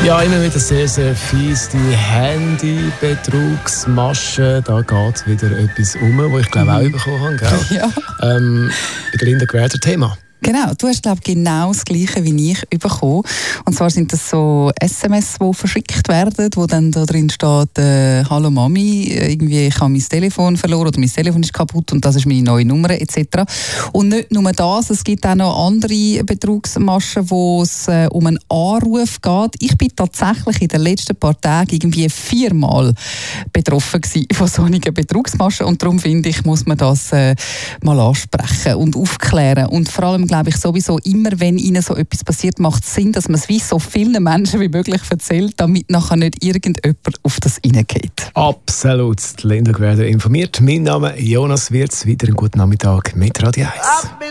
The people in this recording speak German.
Ja, immer wieder sehr, sehr fies. Die Handy-Betrugsmasche, da geht wieder etwas um, das ich glaube auch bekommen habe. Gell? Ja. Bei der Linda Gewährter Thema. Genau, du hast glaube genau das Gleiche wie ich bekommen. Und zwar sind das so SMS, die verschickt werden, wo dann da drin steht, «Hallo Mami, irgendwie, ich habe mein Telefon verloren» oder «Mein Telefon ist kaputt und das ist meine neue Nummer» etc. Und nicht nur das, es gibt auch noch andere Betrugsmaschen, wo es um einen Anruf geht. Ich bin tatsächlich in den letzten paar Tagen irgendwie 4-mal betroffen gewesen von solchen Betrugsmaschen und darum finde ich, muss man das mal ansprechen und aufklären. Und vor allem glaube ich sowieso, immer wenn ihnen so etwas passiert, macht es Sinn, dass man es wie so vielen Menschen wie möglich erzählt, damit nachher nicht irgendjemand auf das reingeht. Absolut. Linda Gewährter informiert. Mein Name ist Jonas Wirz. Wieder einen guten Nachmittag mit Radio 1.